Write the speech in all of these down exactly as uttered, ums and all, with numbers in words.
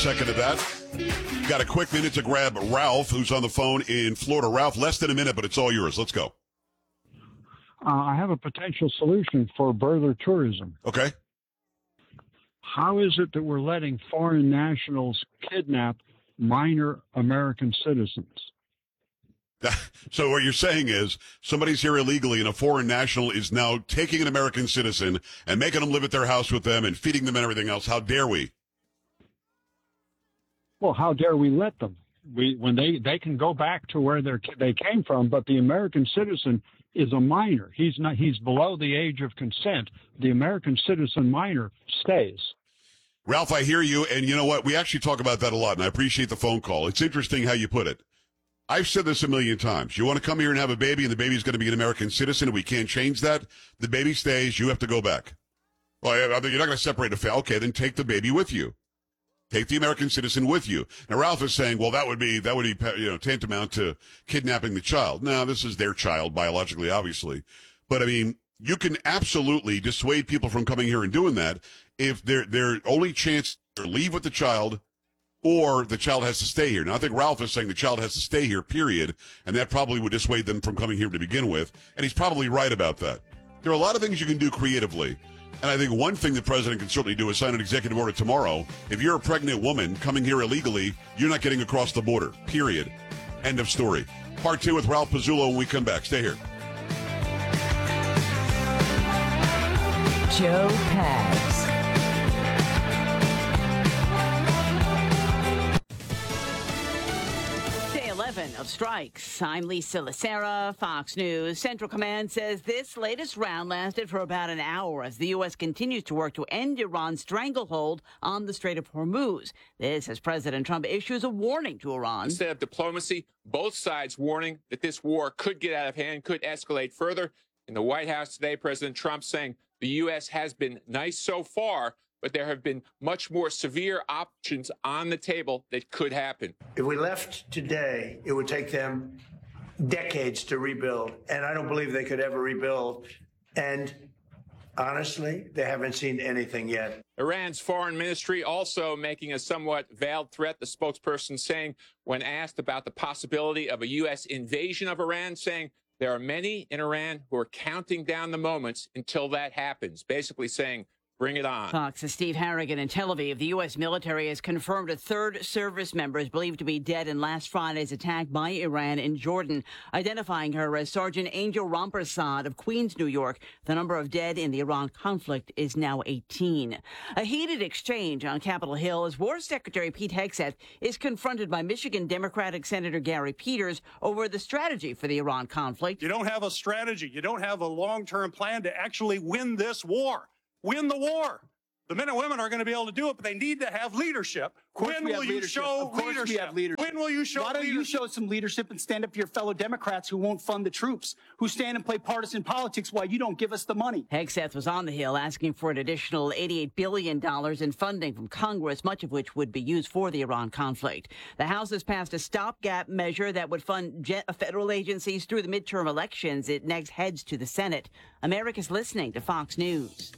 Second to that. Got a quick minute to grab Ralph, who's on the phone in Florida. Ralph, less than a minute, but it's all yours. Let's go. Uh, I have a potential solution for birther tourism. Okay. How is it that we're letting foreign nationals kidnap minor American citizens? So what you're saying is somebody's here illegally and a foreign national is now taking an American citizen and making them live at their house with them and feeding them and everything else. How dare we? Well, how dare we let them? We when they, they can go back to where they they came from, but the American citizen is a minor. He's not. He's below the age of consent. The American citizen minor stays. Ralph, I hear you, and you know what? We actually talk about that a lot, and I appreciate the phone call. It's interesting how you put it. I've said this a million times. You want to come here and have a baby, and the baby's going to be an American citizen, and we can't change that? The baby stays. You have to go back. Well, you're not going to separate a family. Okay, then take the baby with you. Take the American citizen with you. Now, Ralph is saying, well, that would be, that would be, you know, tantamount to kidnapping the child. No, this is their child, biologically, obviously. But I mean, you can absolutely dissuade people from coming here and doing that if their, their only chance to leave with the child or the child has to stay here. Now, I think Ralph is saying the child has to stay here, period. And that probably would dissuade them from coming here to begin with. And he's probably right about that. There are a lot of things you can do creatively. And I think one thing the president can certainly do is sign an executive order tomorrow. If you're a pregnant woman coming here illegally, you're not getting across the border, period. End of story. Part two with Ralph Pizzulo when we come back. Stay here. Joe Pags. eleven of strikes. I'm Lisa Lacera, Fox News. Central Command says this latest round lasted for about an hour as the U S continues to work to end Iran's stranglehold on the Strait of Hormuz. This as President Trump issues a warning to Iran. Instead of diplomacy, both sides warning that this war could get out of hand, could escalate further. In the White House today, President Trump saying the U S has been nice so far, but there have been much more severe options on the table that could happen. If we left today, it would take them decades to rebuild, and I don't believe they could ever rebuild. And honestly, they haven't seen anything yet. Iran's foreign ministry also making a somewhat veiled threat, the spokesperson saying when asked about the possibility of a U S invasion of Iran, saying there are many in Iran who are counting down the moments until that happens, basically saying, bring it on. Fox's Steve Harrigan in Tel Aviv. The U S military has confirmed a third service member is believed to be dead in last Friday's attack by Iran in Jordan, identifying her as Sergeant Angel Rampersad of Queens, New York. The number of dead in the Iran conflict is now eighteen. A heated exchange on Capitol Hill as War Secretary Pete Hegseth is confronted by Michigan Democratic Senator Gary Peters over the strategy for the Iran conflict. You don't have a strategy. You don't have a long-term plan to actually win this war. Win the war. The men and women are going to be able to do it, but they need to have leadership. When will you show leadership? When will you show leadership? Why don't you show some leadership and stand up to your fellow Democrats who won't fund the troops, who stand and play partisan politics while you don't give us the money? Hegseth was on the Hill asking for an additional eighty-eight billion dollars in funding from Congress, much of which would be used for the Iran conflict. The House has passed a stopgap measure that would fund federal agencies through the midterm elections. It next heads to the Senate. America's listening to Fox News.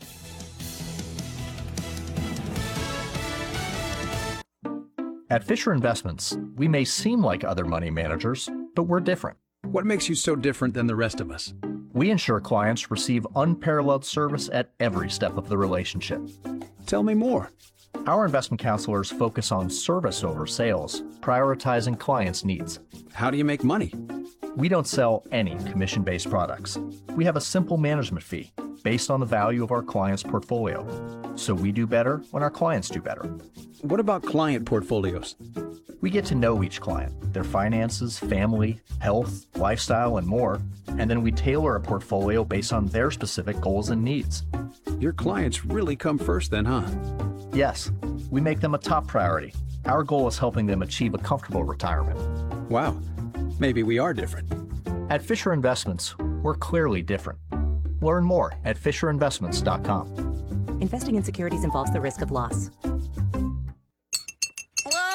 At Fisher Investments, we may seem like other money managers, but we're different. What makes you so different than the rest of us? We ensure clients receive unparalleled service at every step of the relationship. Tell me more. Our investment counselors focus on service over sales, prioritizing clients' needs. How do you make money? We don't sell any commission-based products. We have a simple management fee based on the value of our client's portfolio. So we do better when our clients do better. What about client portfolios? We get to know each client, their finances, family, health, lifestyle, and more, and then we tailor a portfolio based on their specific goals and needs. Your clients really come first then, huh? Yes, we make them a top priority. Our goal is helping them achieve a comfortable retirement. Wow, maybe we are different. At Fisher Investments, we're clearly different. Learn more at fisher investments dot com. Investing in securities involves the risk of loss. Whoa!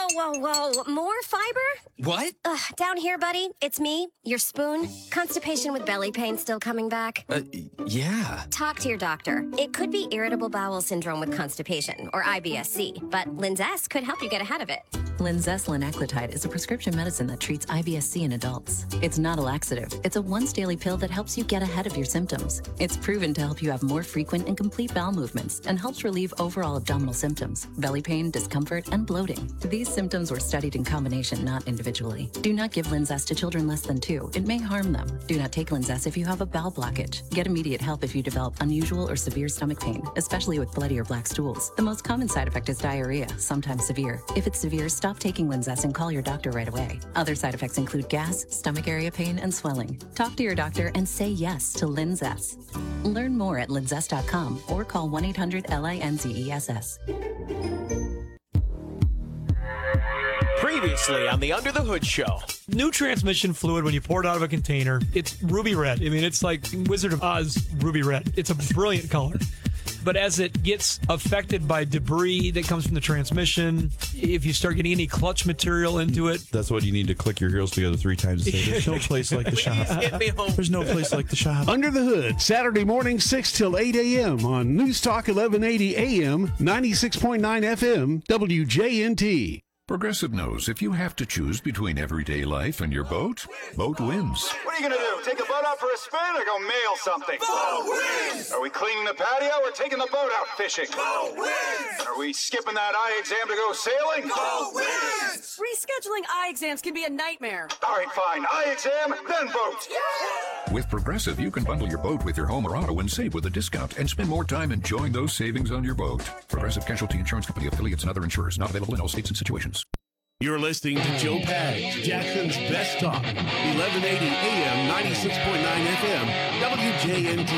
whoa, whoa. More fiber? What? Ugh, down here, buddy. It's me, your spoon. Constipation with belly pain still coming back? Uh, yeah. Talk to your doctor. It could be irritable bowel syndrome with constipation, or I B S C, but Linzess could help you get ahead of it. Linzess linaclotide is a prescription medicine that treats I B S C in adults. It's not a laxative. It's a once-daily pill that helps you get ahead of your symptoms. It's proven to help you have more frequent and complete bowel movements and helps relieve overall abdominal symptoms, belly pain, discomfort, and bloating. These symptoms were studied in combination, not individually. Do not give Linzess to children less than two. It may harm them. Do not take Linzess if you have a bowel blockage. Get immediate help if you develop unusual or severe stomach pain, especially with bloody or black stools. The most common side effect is diarrhea, sometimes severe. If it's severe, stop taking Linzess and call your doctor right away. Other side effects include gas, stomach area pain, and swelling. Talk to your doctor and say yes to Linzess. Learn more at linzess dot com or call one eight hundred L I N Z E S S. Previously on the Under the Hood Show. New transmission fluid, when you pour it out of a container, it's ruby red. I mean, it's like Wizard of Oz ruby red. It's a brilliant color. But as it gets affected by debris that comes from the transmission, if you start getting any clutch material into it... That's what you need to click your heels together three times and say, there's no place like the shop. There's no place like the shop. Under the Hood, Saturday morning, six till eight a.m. on News Talk eleven eighty A M, ninety-six point nine F M, W J N T. Progressive knows if you have to choose between everyday life and your boat, boat wins. What are you going to do? Take the boat out for a spin or go mail something? Boat wins! Are we cleaning the patio or taking the boat out fishing? Boat wins! Are we skipping that eye exam to go sailing? Boat wins! Rescheduling eye exams can be a nightmare. All right, fine. Eye exam, then boat. Yeah! With Progressive, you can bundle your boat with your home or auto and save with a discount and spend more time enjoying those savings on your boat. Progressive Casualty Insurance Company, affiliates, and other insurers. Not available in all states and situations. You're listening to Joe Pags, Jackson's Best Talk, eleven eighty A M, ninety-six point nine F M, W J N T.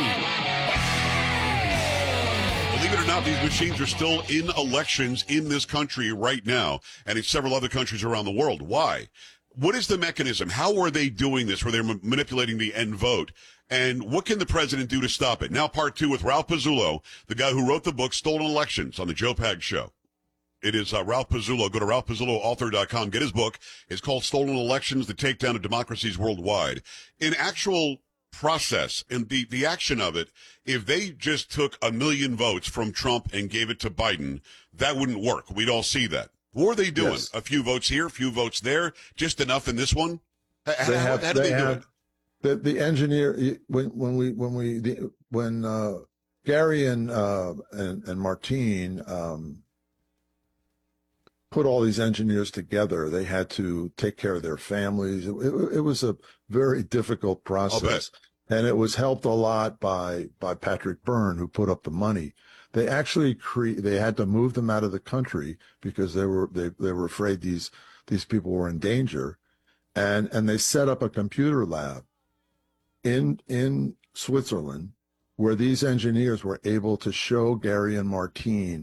Believe it or not, these machines are still in elections in this country right now, and in several other countries around the world. Why? What is the mechanism? How are they doing this where they're ma- manipulating the end vote? And what can the president do to stop it? Now, part two with Ralph Pizzullo, the guy who wrote the book Stolen Elections, on the Joe Pags Show. It is uh, Ralph Pizzullo. Go to ralph pizzullo author dot com. Get his book. It's called Stolen Elections, The Takedown of Democracies Worldwide. In actual process and the, the action of it, if they just took a million votes from Trump and gave it to Biden, that wouldn't work. We'd all see that. What are they doing? Yes. A few votes here, a few votes there, just enough in this one? How, they how, have, how do they, they do have, it? The, the engineer, when, when we, when we, the, when, uh, Gary and, uh, and, and Martine, um, put all these engineers together, they had to take care of their families. It, it, it was a very difficult process. And it was helped a lot by, by Patrick Byrne, who put up the money. They actually cre- they had to move them out of the country because they were, they, they were afraid these, these people were in danger. And, and they set up a computer lab in, in Switzerland where these engineers were able to show Gary and Martine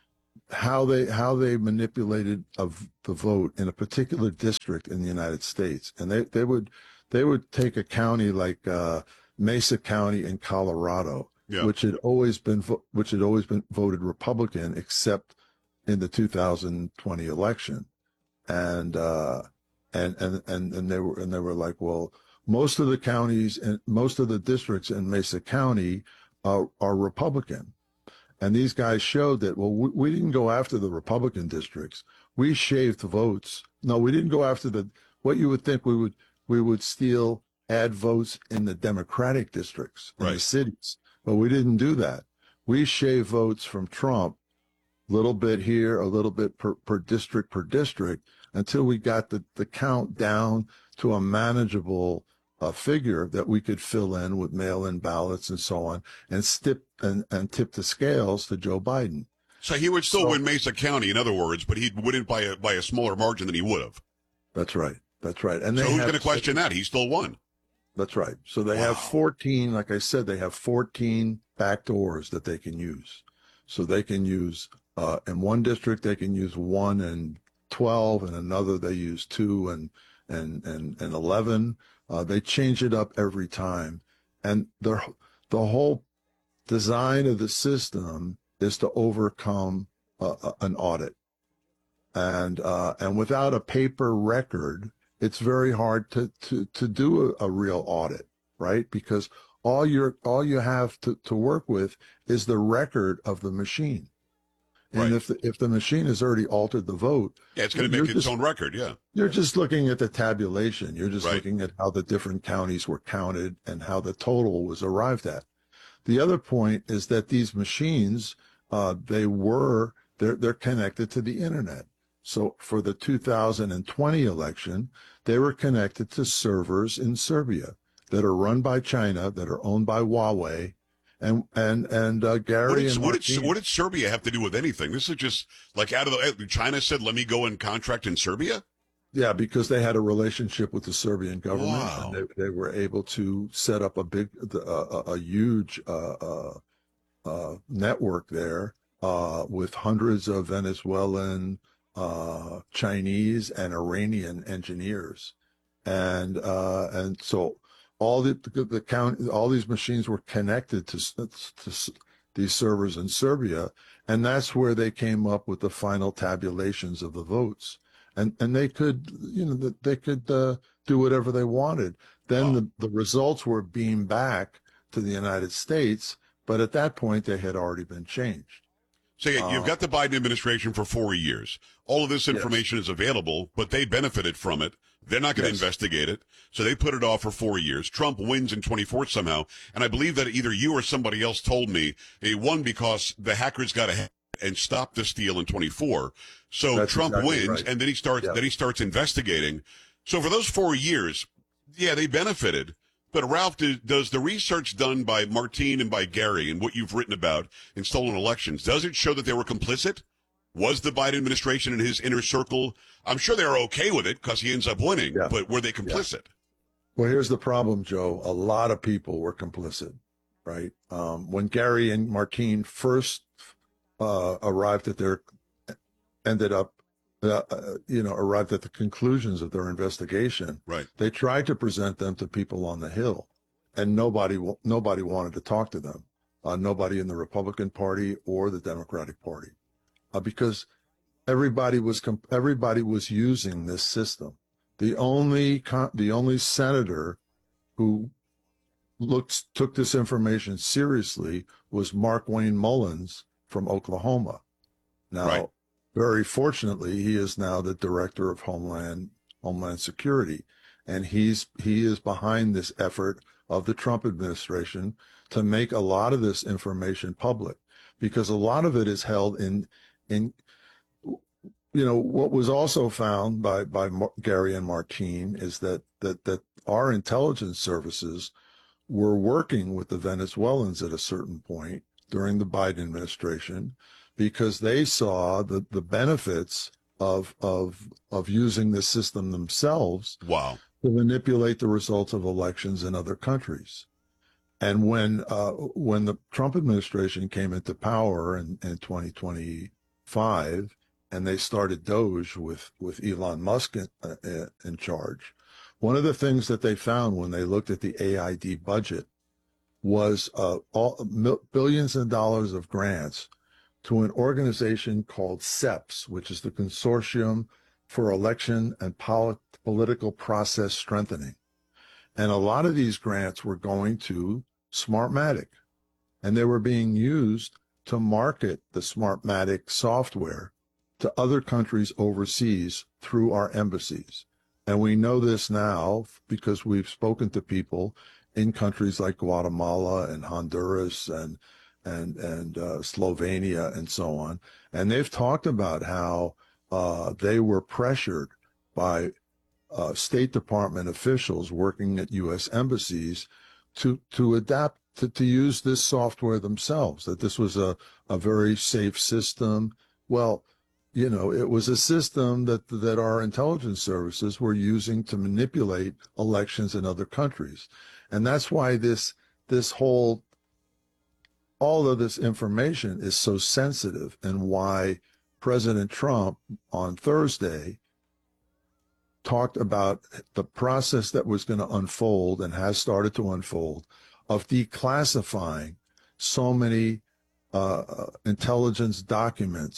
how they how they manipulated of the vote in a particular district in the United States. And they, they would they would take a county like uh, Mesa County in Colorado, yeah. which had always been vo- which had always been voted Republican, except in the two thousand twenty election. And uh, and and and and they were and they were like, well, most of the counties and most of the districts in Mesa County are, are Republican. And these guys showed that, well, we, we didn't go after the Republican districts. We shaved votes. No, we didn't go after the, what you would think we would, we would steal, add votes in the Democratic districts, in right. the cities. But we didn't do that. We shaved votes from Trump, a little bit here, a little bit per, per district, per district, until we got the, the count down to a manageable a figure that we could fill in with mail-in ballots and so on, and stip and, and tip the scales to Joe Biden. So he would still so, win Mesa County, in other words, but he wouldn't by a by a smaller margin than he would have. That's right. That's right. And so they who's have, going to question that? He still won. That's right. So they wow. have fourteen. Like I said, they have fourteen back doors that they can use. So they can use uh, in one district they can use one and twelve, and another they use two and and and and eleven. Uh, they change it up every time. And the, the whole design of the system is to overcome uh, an audit. And uh, and without a paper record, it's very hard to to to do a, a real audit, right? Because all you're all you have to, to work with is the record of the machine. And Right. if the, if the machine has already altered the vote, Yeah, it's going to you're make its just- own record. Yeah. You're just looking at the tabulation. You're just Right. looking at how the different counties were counted and how the total was arrived at. The other point is that these machines, uh, they were they're they're connected to the internet. So for the two thousand twenty election, they were connected to servers in Serbia that are run by China, that are owned by Huawei, and and and uh, Gary What did, and what, did, Martin- what did Serbia have to do with anything? This is just like out of the. China said, "Let me go and contract in Serbia." Yeah, because they had a relationship with the Serbian government, Wow. and they, they were able to set up a big, uh, a, a huge uh, uh, uh, network there uh, with hundreds of Venezuelan, uh, Chinese, and Iranian engineers, and uh, and so all the the, the count, all these machines were connected to, s- to s- these servers in Serbia, and that's where they came up with the final tabulations of the votes. And and they could, you know, th- they could uh, do whatever they wanted. Then the, the results were beamed back to the United States, but at that point they had already been changed. So yeah, you've Uh, got the Biden administration for four years. All of this information is available, but they benefited from it. They're not going to Yes. investigate it, so they put it off for four years. Trump wins in twenty-four somehow, and I believe that either you or somebody else told me he won because the hackers got ahead and stopped the steal in twenty-four. So That's Trump exactly wins, right. and then he starts. Yeah. Then he starts investigating. So for those four years, yeah, they benefited. But Ralph, do, does the research done by Martine and by Gary and what you've written about in stolen elections, does it show that they were complicit? Was the Biden administration and his inner circle, I'm sure they're okay with it because he ends up winning, Yeah. but were they complicit? Well, here's the problem, Joe. A lot of people were complicit, right? Um, when Gary and Martine first uh, arrived at their, ended up, uh, uh, you know, arrived at the conclusions of their investigation. Right. They tried to present them to people on the Hill, and nobody, wa- nobody wanted to talk to them. Uh, nobody in the Republican Party or the Democratic Party, uh, because everybody was comp- everybody was using this system. The only con- the only senator who looked took this information seriously was Mark Wayne Mullins from Oklahoma. Now, Right. very fortunately, he is now the director of Homeland Homeland Security, and he's he is behind this effort of the Trump administration to make a lot of this information public, because a lot of it is held in in you know, what was also found by by Mar- Gary and Martine is that that that our intelligence services were working with the Venezuelans at a certain point during the Biden administration, because they saw the the benefits of of of using the system themselves. Wow. To manipulate the results of elections in other countries. And when uh, when the Trump administration came into power in, in twenty twenty-five, and they started Doge with, with Elon Musk in, uh, in charge, one of the things that they found when they looked at the A I D budget was uh, all, mil- billions of dollars of grants to an organization called CEPS, which is the Consortium for Election and Poli- Political Process Strengthening. And a lot of these grants were going to Smartmatic, and they were being used to market the Smartmatic software to other countries overseas through our embassies. And we know this now because we've spoken to people in countries like Guatemala and Honduras and and and uh, Slovenia and so on. And they've talked about how uh, they were pressured by uh, State Department officials working at U S embassies to to adapt to, to use this software themselves, that this was a, a very safe system. Well, you know, it was a system that that our intelligence services were using to manipulate elections in other countries. And that's why this this whole all of this information is so sensitive, and why President Trump on Thursday talked about the process that was going to unfold and has started to unfold of declassifying so many uh, intelligence documents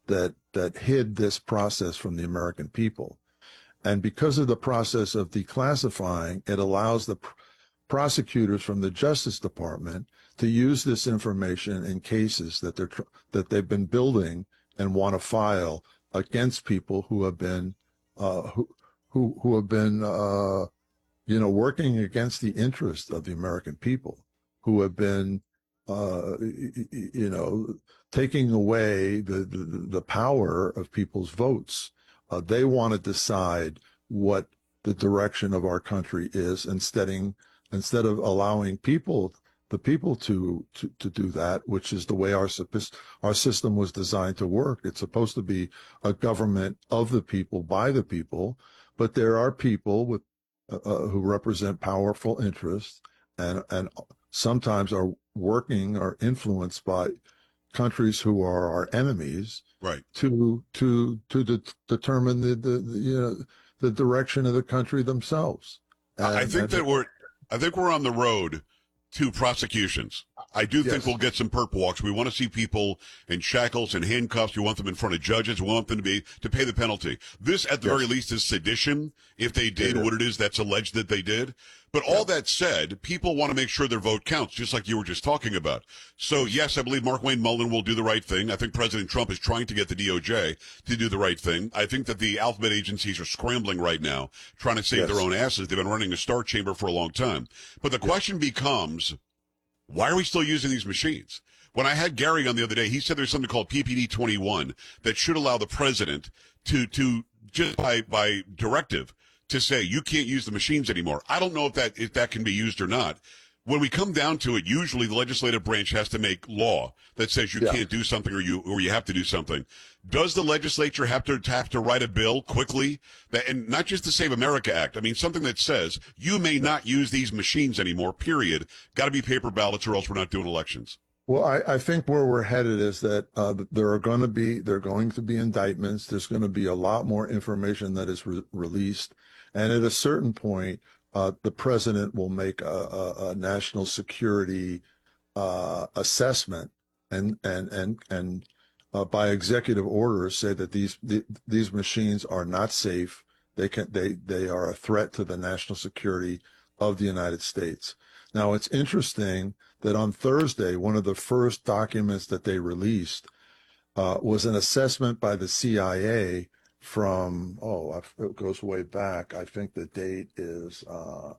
that that hid this process from the American people. And because of the process of declassifying, it allows the pr- prosecutors from the Justice Department to use this information in cases that they're tr- that they've been building and want to file against people who have been uh, who who who have been uh, you know working against the interest of the American people, who have been uh, you know taking away the, the the power of people's votes. Uh, they want to decide what the direction of our country is, instead instead of allowing people the people to, to to do that, which is the way our our system was designed to work. It's supposed to be a government of the people, by the people, but there are people with uh, who represent powerful interests, and and sometimes are working or influenced by countries who are our enemies, right? To to to de- determine the, the the you know the direction of the country themselves. And, I think that we're I think we're on the road to prosecutions. I do Yes. think we'll get some perp walks. We want to see people in shackles and handcuffs. We want them in front of judges. We want them to be to pay the penalty. This, at the Yes. very least, is sedition if they did It is. what it is that's alleged that they did. But all that said, people want to make sure their vote counts, just like you were just talking about. So, yes, I believe Mark Wayne Mullin will do the right thing. I think President Trump is trying to get the D O J to do the right thing. I think that the alphabet agencies are scrambling right now, trying to save Yes. their own asses. They've been running a star chamber for a long time. But the question becomes, why are we still using these machines? When I had Gary on the other day, he said there's something called P P D twenty-one that should allow the president to, to just by, by directive, to say you can't use the machines anymore. I don't know if that if that can be used or not. When we come down to it, usually the legislative branch has to make law that says you Yeah. can't do something or you or you have to do something. Does the legislature have to have to write a bill quickly that, and not just the Save America Act? I mean, something that says you may not use these machines anymore. Period. Got to be paper ballots, or else we're not doing elections. Well, I, I think where we're headed is that uh, there are going to be there are going to be indictments. There's going to be a lot more information that is re- released, and at a certain point, uh, the president will make a, a, a national security uh, assessment, and and and and uh, by executive order say that these the, these machines are not safe. They can they they are a threat to the national security of the United States. Now, it's interesting that on Thursday, one of the first documents that they released uh, was an assessment by the C I A from, oh, it goes way back. I think the date is uh,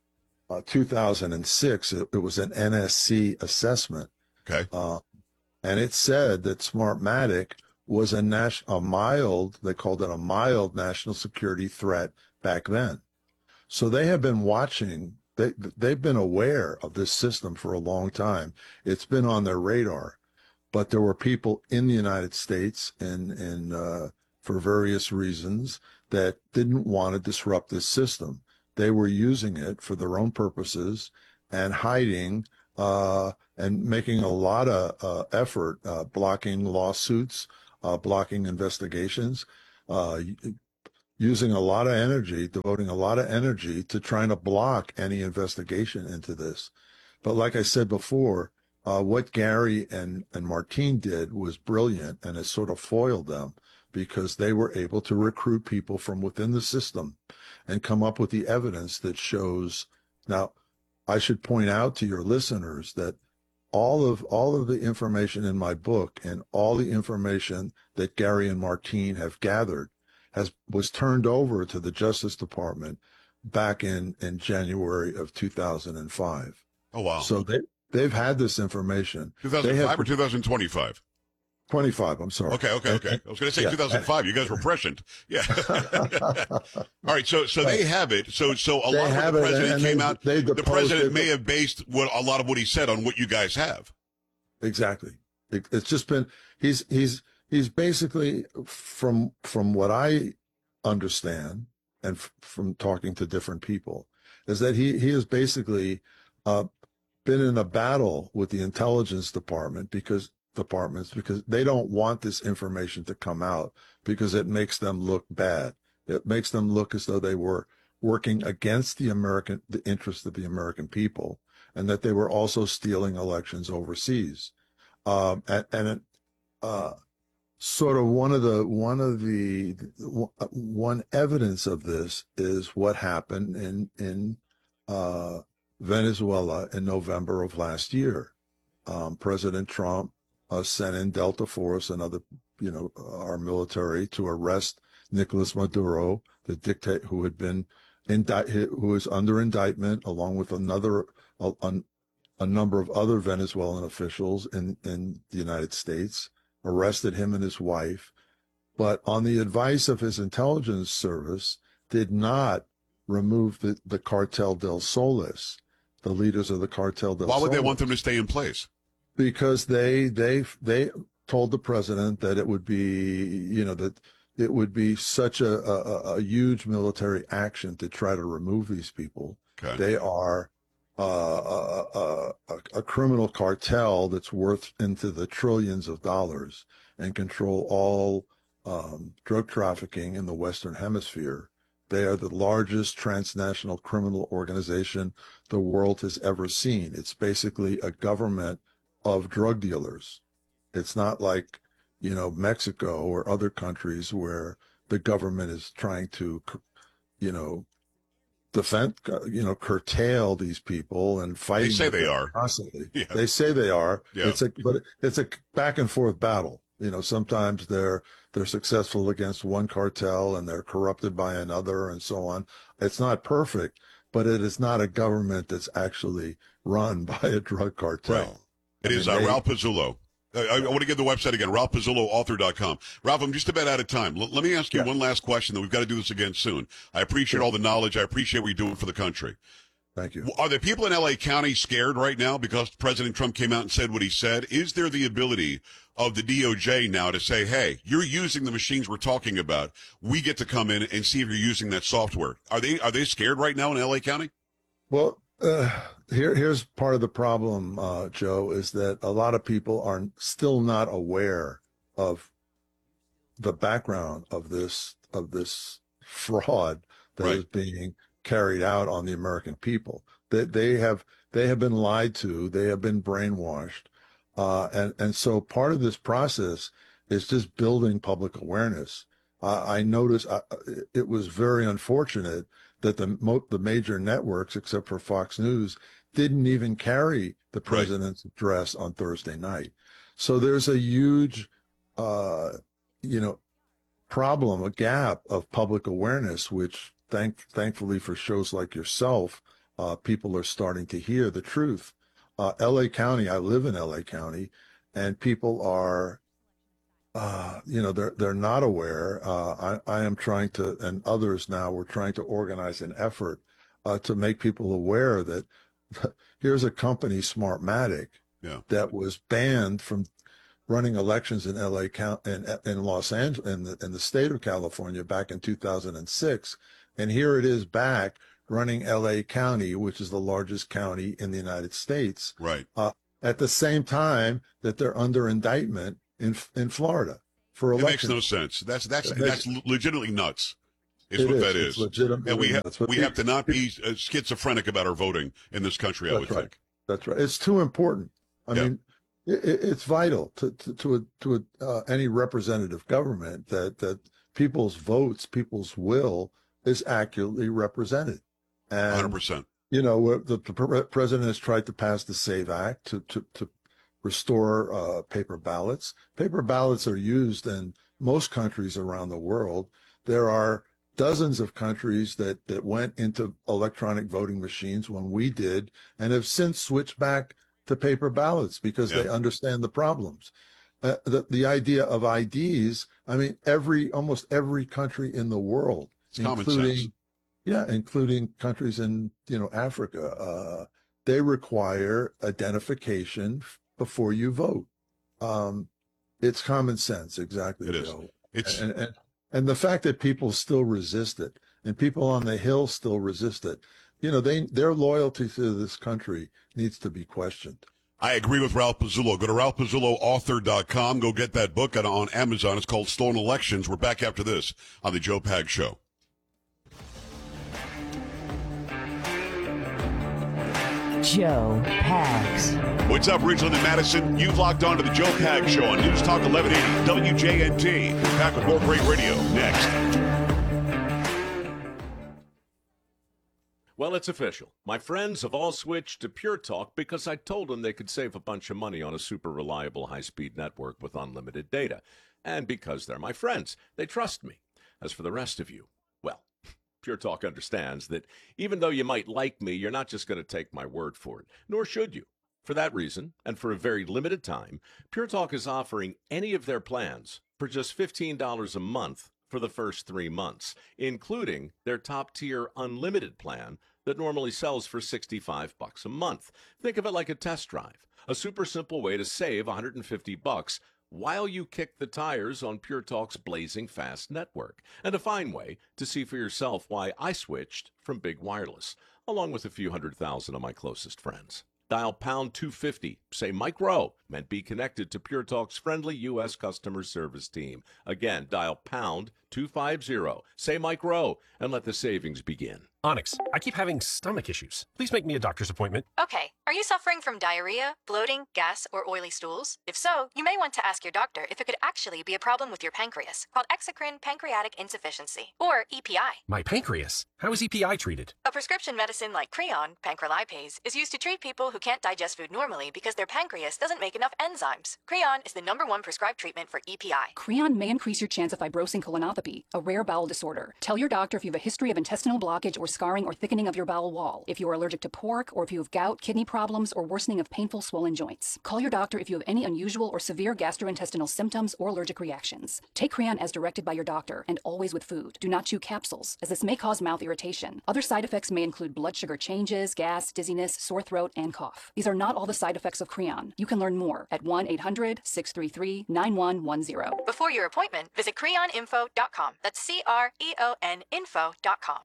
uh, two thousand six. It, it was an N S C assessment. Okay. Uh, and it said that Smartmatic was a, nas- a mild, they called it a mild national security threat back then. So they have been watching. They, they've been aware of this system for a long time. It's been on their radar, but there were people in the United States and, and uh, for various reasons that didn't want to disrupt this system. They were using it for their own purposes and hiding uh, and making a lot of uh, effort, uh, blocking lawsuits, uh, blocking investigations, uh, using a lot of energy, devoting a lot of energy to trying to block any investigation into this. But like I said before, uh, what Gary and, and Martine did was brilliant, and it sort of foiled them because they were able to recruit people from within the system and come up with the evidence that shows. Now, I should point out to your listeners that all of all of the information in my book and all the information that Gary and Martine have gathered has was turned over to the Justice Department back in, in January of two thousand five. Oh, wow. So they, they've had this information. two thousand five have, or two thousand twenty-five? twenty-five, I'm sorry. Okay, okay, okay. I was going to say Yeah. two thousand five. You guys were prescient. Yeah. All right, so so they have it. So so a They lot of have what it, the president and came they- out, they the deposed president it. may have based what a lot of what he said on what you guys have. Exactly. It, it's just been he's he's he's basically from from what I understand and f- from talking to different people is that he he has basically uh, been in a battle with the intelligence department because departments because they don't want this information to come out because it makes them look bad. It makes them look as though they were working against the American the interest of the American people, and that they were also stealing elections overseas. Um, and and it, uh, sort of one of the one of the one evidence of this is what happened in in uh, Venezuela in November of last year. Um, President Trump uh, sent in Delta Force and other, you know, our military to arrest Nicolas Maduro, the dictator who had been indict, who is under indictment, along with another a, a number of other Venezuelan officials in in the United States. Arrested him and his wife, but on the advice of his intelligence service, did not remove the, the Cartel del Soles, the leaders of the Cartel del Soles. Why would they want them to stay in place? Because they they they told the president that it would be, you know, that it would be such a, a, a huge military action to try to remove these people. Okay. They are Uh, a, a, a criminal cartel that's worth into the trillions of dollars and control all um, drug trafficking in the Western Hemisphere. They are the largest transnational criminal organization the world has ever seen. It's basically a government of drug dealers. It's not like, you know, Mexico or other countries where the government is trying to, you know, defend, you know, curtail these people and fight. They say they are constantly. Yeah. They say they are. Yeah. It's a, but it's a back and forth battle. You know, sometimes they're they're successful against one cartel and they're corrupted by another and so on. It's not perfect, but it is not a government that's actually run by a drug cartel. Right. It I is mean, uh, they, Ralph Pizzullo. I, I want to give the website again, ralph pizzullo author dot com. Ralph, I'm just about out of time. L- let me ask you Yeah. one last question, then we've got to do this again soon. I appreciate all the knowledge. I appreciate what you're doing for the country. Thank you. Are the people in L A County scared right now because President Trump came out and said what he said? Is there the ability of the D O J now to say, hey, you're using the machines we're talking about. We get to come in and see if you're using that software. Are they are they scared right now in L A County? Well, uh, here here's part of the problem, uh, Joe, is that a lot of people are still not aware of the background of this of this fraud that Right. is being carried out on the American people. That they, they have they have been lied to, they have been brainwashed, uh, and and so part of this process is just building public awareness. Uh, I noticed uh, it was very unfortunate that the mo- the major networks, except for Fox News, didn't even carry the president's right. address on Thursday night. So there's a huge, uh, you know, problem, a gap of public awareness, which thank thankfully for shows like yourself, uh, people are starting to hear the truth. Uh, L A County, I live in L A County, and people are, uh, you know, they're they're not aware. Uh, I, I am trying to, and others now, we're trying to organize an effort uh, to make people aware that here's a company, Smartmatic, yeah. that was banned from running elections in L A County, in, in Los Angeles, in the, in the state of California back in two thousand six. And here it is back running L A County, which is the largest county in the United States. Right. Uh, at the same time that they're under indictment in in Florida for It elections. makes no sense. That's that's It that's makes- legitimately nuts. Is It what is. that It's is. legitimately And we have nuts. But we pe- have to not be uh, schizophrenic about our voting in this country. I That's would right. think. That's right. It's too important. I Yeah. mean, it, it's vital to to to, a, to a, uh, any representative government that that people's votes, people's will is accurately represented. one hundred And percent. you know, the, the pre- president has tried to pass the SAVE Act to to to restore uh, paper ballots. Paper ballots are used in most countries around the world. There are dozens of countries that, that went into electronic voting machines when we did and have since switched back to paper ballots because Yeah. they understand the problems. Uh, the, the idea of I Ds, I mean, every almost every country in the world, It's common including, sense. yeah, including countries in, you know, Africa, uh, they require identification f- before you vote. Um, it's common sense, exactly. It is. Joe. It's And, and and the fact that people still resist it, and people on the Hill still resist it, you know, they their loyalty to this country needs to be questioned. I agree with Ralph Pizzullo. Go to ralph pizzullo author dot com. Go get that book on, on Amazon. It's called Stolen Elections. We're back after this on the Joe Pag Show. Joe Pags. What's up, Ridgeland and Madison? You've locked on to the Joe Pags Show on News Talk eleven eighty W J N T. Back with more great radio next. Well, it's official. My friends have all switched to Pure Talk because I told them they could save a bunch of money on a super reliable high-speed network with unlimited data. And because they're my friends, they trust me. As for the rest of you, well, Pure Talk understands that even though you might like me, you're not just going to take my word for it, nor should you. For that reason, and for a very limited time, Pure Talk is offering any of their plans for just fifteen dollars a month for the first three months, including their top-tier unlimited plan that normally sells for sixty-five bucks a month. Think of it like a test drive, a super simple way to save one hundred fifty bucks while you kick the tires on Pure Talk's blazing fast network, and a fine way to see for yourself why I switched from Big Wireless, along with a few hundred thousand of my closest friends. Dial pound two fifty, say Mike Rowe, and be connected to Pure Talk's friendly U S customer service team. Again, dial pound two fifty, say Mike Rowe, and let the savings begin. Onyx, I keep having stomach issues. Please make me a doctor's appointment. Okay. Are you suffering from diarrhea, bloating, gas, or oily stools? If so, you may want to ask your doctor if it could actually be a problem with your pancreas, called exocrine pancreatic insufficiency, or E P I. My pancreas? How is E P I treated? A prescription medicine like Creon, pancrelipase, is used to treat people who can't digest food normally because their pancreas doesn't make enough enzymes. Creon is the number one prescribed treatment for E P I. Creon may increase your chance of fibrosing colonopathy, a rare bowel disorder. Tell your doctor if you have a history of intestinal blockage or scarring or thickening of your bowel wall, if you are allergic to pork, or if you have gout, kidney problems, or worsening of painful swollen joints. Call your doctor if you have any unusual or severe gastrointestinal symptoms or allergic reactions. Take Creon as directed by your doctor, and always with food. Do not chew capsules, as this may cause mouth irritation. Other side effects may include blood sugar changes, gas, dizziness, sore throat, and cough. These are not all the side effects of Creon. You can learn more at one eight hundred, six three three, nine one one zero. Before your appointment, visit creon info dot com. That's C R E O N info dot com.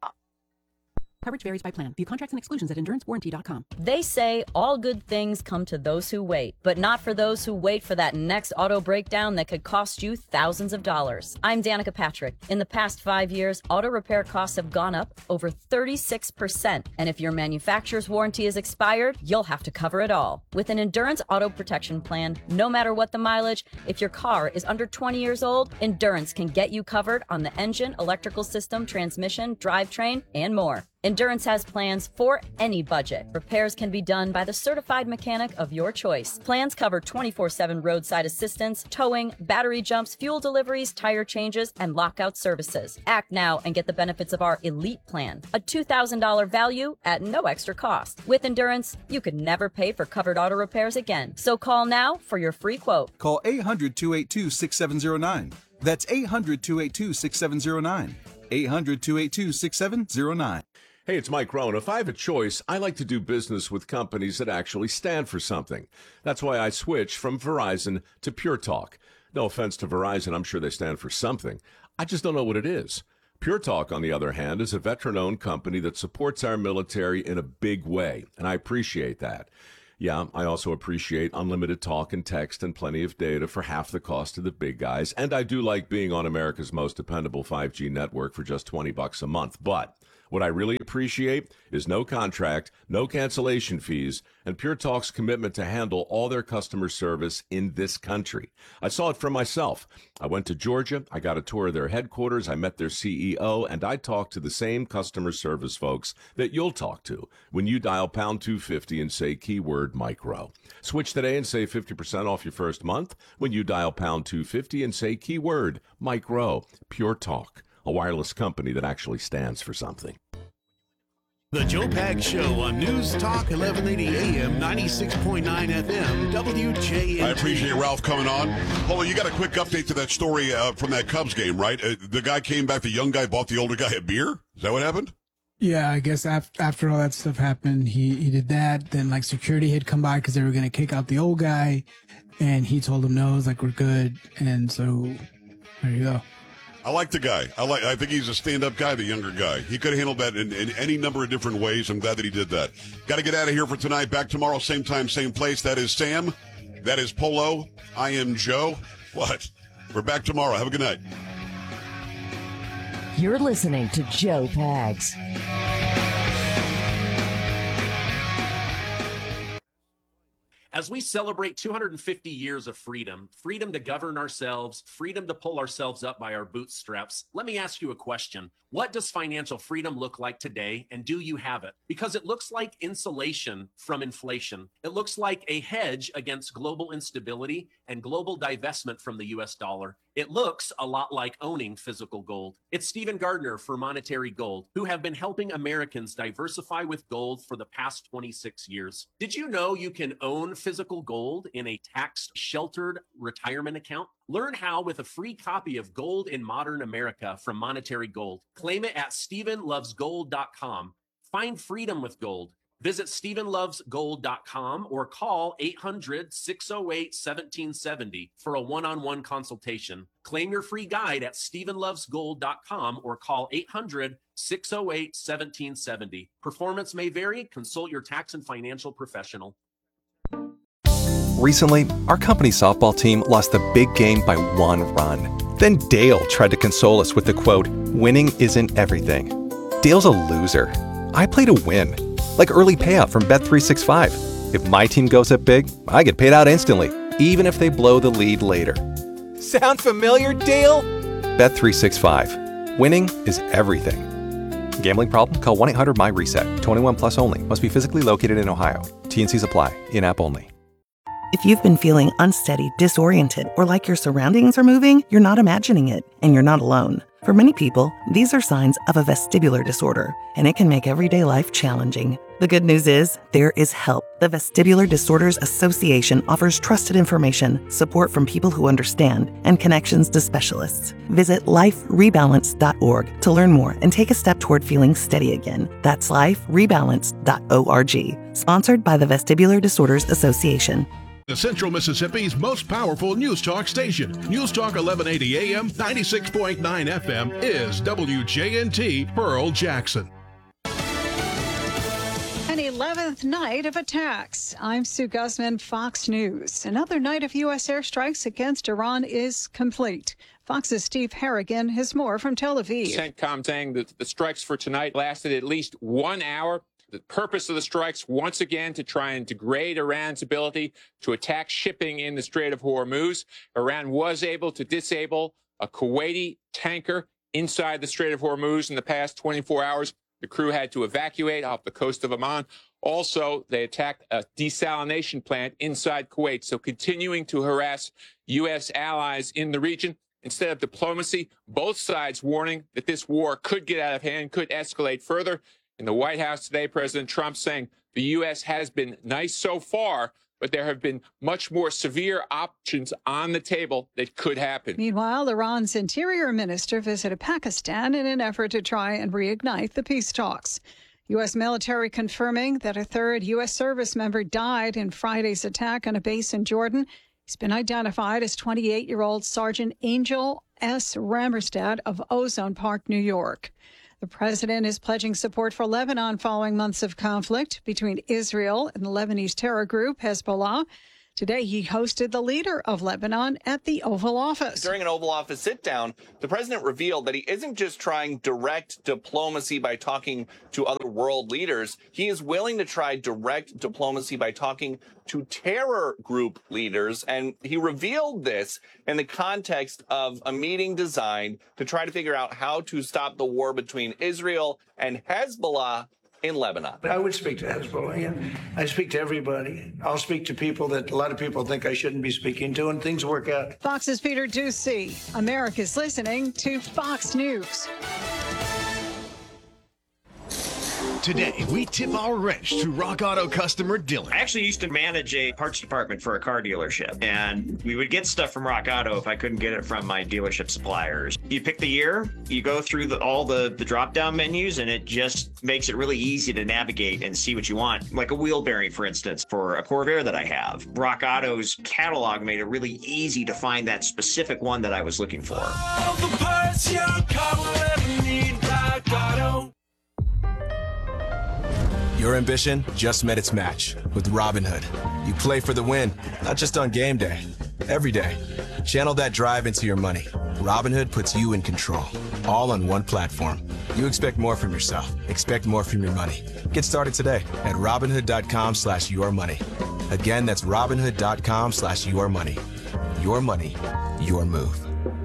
Coverage varies by plan. View contracts and exclusions at endurance warranty dot com. They say all good things come to those who wait, but not for those who wait for that next auto breakdown that could cost you thousands of dollars. I'm Danica Patrick. In the past five years, auto repair costs have gone up over thirty-six percent. And if your manufacturer's warranty is expired, you'll have to cover it all. With an Endurance Auto Protection Plan, no matter what the mileage, if your car is under twenty years old, Endurance can get you covered on the engine, electrical system, transmission, drivetrain, and more. Endurance has plans for any budget. Repairs can be done by the certified mechanic of your choice. Plans cover twenty-four seven roadside assistance, towing, battery jumps, fuel deliveries, tire changes, and lockout services. Act now and get the benefits of our Elite Plan, a two thousand dollars value at no extra cost. With Endurance, you could never pay for covered auto repairs again. So call now for your free quote. Call eight hundred, two eight two, six seven zero nine. That's eight hundred, two eight two, six seven zero nine. eight hundred, two eight two, six seven zero nine. Hey, it's Mike Rohn. If I have a choice, I like to do business with companies that actually stand for something. That's why I switched from Verizon to Pure Talk. No offense to Verizon, I'm sure they stand for something. I just don't know what it is. Pure Talk, on the other hand, is a veteran-owned company that supports our military in a big way, and I appreciate that. Yeah, I also appreciate unlimited talk and text and plenty of data for half the cost of the big guys, and I do like being on America's most dependable five G network for just twenty bucks a month, but what I really appreciate is no contract, no cancellation fees, and Pure Talk's commitment to handle all their customer service in this country. I saw it for myself. I went to Georgia, I got a tour of their headquarters, I met their C E O, and I talked to the same customer service folks that you'll talk to when you dial pound two fifty and say keyword Mike Rowe. Switch today and save fifty percent off your first month when you dial pound two fifty and say keyword Mike Rowe. Pure Talk, a wireless company that actually stands for something. The Joe Pags Show on News Talk eleven eighty A M, ninety-six point nine F M, W J N T. I appreciate Ralph coming on. Polo, you got a quick update to that story uh, from that Cubs game, right? Uh, the guy came back, the young guy bought the older guy a beer? Is that what happened? Yeah, I guess after, after all that stuff happened, he, he did that. Then, like, security had come by because they were going to kick out the old guy. And he told them, no, it's like, we're good. And so, there you go. I like the guy. I like. I think he's a stand-up guy, the younger guy. He could have handled that in, in any number of different ways. I'm glad that he did that. Got to get out of here for tonight. Back tomorrow, same time, same place. That is Sam. That is Polo. I am Joe. What? We're back tomorrow. Have a good night. You're listening to Joe Pags. As we celebrate two hundred fifty years of freedom, freedom to govern ourselves, freedom to pull ourselves up by our bootstraps, let me ask you a question. What does financial freedom look like today, and do you have it? Because it looks like insulation from inflation. It looks like a hedge against global instability and global divestment from the U S dollar. It looks a lot like owning physical gold. It's Stephen Gardner for Monetary Gold, who have been helping Americans diversify with gold for the past twenty-six years. Did you know you can own physical gold in a tax-sheltered retirement account? Learn how with a free copy of Gold in Modern America from Monetary Gold. Claim it at stephen loves gold dot com. Find freedom with gold. Visit stephen loves gold dot com or call eight hundred, six oh eight, one seven seven oh for a one-on-one consultation. Claim your free guide at stephen loves gold dot com or call eight hundred, six oh eight, one seven seven oh. Performance may vary. Consult your tax and financial professional. Recently, our company softball team lost the big game by one run. Then Dale tried to console us with the quote, "Winning isn't everything." Dale's a loser. I play to win. Like early payout from Bet three sixty-five. If my team goes up big, I get paid out instantly, even if they blow the lead later. Sound familiar, Dale? Bet three sixty-five. Winning is everything. Gambling problem? Call one eight hundred M Y reset. twenty-one plus only. Must be physically located in Ohio. T and Cs apply. In-app only. If you've been feeling unsteady, disoriented, or like your surroundings are moving, you're not imagining it, and you're not alone. For many people, these are signs of a vestibular disorder, and it can make everyday life challenging. The good news is, there is help. The Vestibular Disorders Association offers trusted information, support from people who understand, and connections to specialists. Visit life rebalance dot org to learn more and take a step toward feeling steady again. That's life rebalance dot org. Sponsored by the Vestibular Disorders Association. The Central Mississippi's most powerful news talk station. News Talk eleven eighty A M, ninety-six point nine F M is W J N T Pearl Jackson. An eleventh night of attacks. I'm Sue Guzman, Fox News. Another night of U S airstrikes against Iran is complete. Fox's Steve Harrigan has more from Tel Aviv. CENTCOM saying that the strikes for tonight lasted at least one hour. The purpose of the strikes, once again, to try and degrade Iran's ability to attack shipping in the Strait of Hormuz. Iran was able to disable a Kuwaiti tanker inside the Strait of Hormuz in the past twenty-four hours. The crew had to evacuate off the coast of Oman. Also, they attacked a desalination plant inside Kuwait. So continuing to harass U S allies in the region. Instead of diplomacy, both sides warning that this war could get out of hand, could escalate further. In the White House today, President Trump saying the U S has been nice so far, but there have been much more severe options on the table that could happen. Meanwhile, Iran's interior minister visited Pakistan in an effort to try and reignite the peace talks. U S military confirming that a third U S service member died in Friday's attack on a base in Jordan. He's been identified as twenty-eight-year-old Sergeant Angel S. Rammerstad of Ozone Park, New York. The president is pledging support for Lebanon following months of conflict between Israel and the Lebanese terror group Hezbollah. Today, he hosted the leader of Lebanon at the Oval Office. During an Oval Office sit-down, the president revealed that he isn't just trying direct diplomacy by talking to other world leaders. He is willing to try direct diplomacy by talking to terror group leaders. And he revealed this in the context of a meeting designed to try to figure out how to stop the war between Israel and Hezbollah in Lebanon. I would speak to Hezbollah. Yeah. I speak to everybody. I'll speak to people that a lot of people think I shouldn't be speaking to, and things work out. Fox's Peter Ducey. America's listening to Fox News. Today, we tip our wrench to Rock Auto customer Dylan. I actually used to manage a parts department for a car dealership, and we would get stuff from Rock Auto if I couldn't get it from my dealership suppliers. You pick the year, you go through the, all the, the drop-down menus, and it just makes it really easy to navigate and see what you want. Like a wheel bearing, for instance, for a Corvair that I have. Rock Auto's catalog made it really easy to find that specific one that I was looking for. All the parts your car will ever need, Rock Auto. Your ambition just met its match with Robinhood. You play for the win, not just on game day, every day. Channel that drive into your money. Robinhood puts you in control, all on one platform. You expect more from yourself. Expect more from your money. Get started today at Robinhood dot com slash your money. Again, that's Robinhood.com slash your money. Your money, your move.